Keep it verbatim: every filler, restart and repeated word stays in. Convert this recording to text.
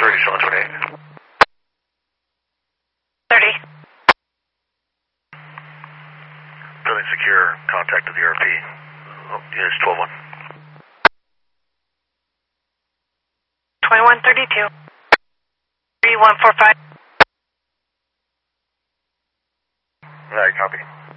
thirty, Sean twenty-eight. thirty. Building secure, contact with the R P. Oh, units twelve one. twenty-one thirty-two. three one four five. Alright, copy.